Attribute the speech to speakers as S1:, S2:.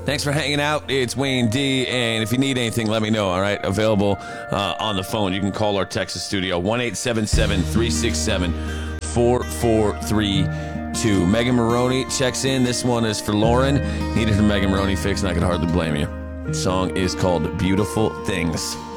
S1: Thanks for hanging out. It's Wayne D. And if you need anything, let me know, all right? Available on the phone. You can call our Texas studio, 1-877-367-4432. Megan Maroney checks in. This one is for Lauren. Needed her Megan Maroney fix, and I could hardly blame you. The song is called Beautiful Things.